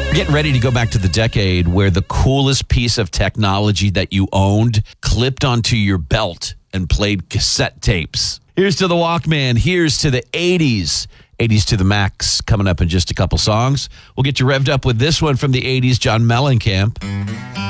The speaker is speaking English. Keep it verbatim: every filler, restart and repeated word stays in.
We're getting ready to go back to the decade where the coolest piece of technology that you owned clipped onto your belt and played cassette tapes. Here's to the Walkman. Here's to the eighties. eighties to the max coming up in just a couple songs. We'll get you revved up with this one from the eighties, John Mellencamp.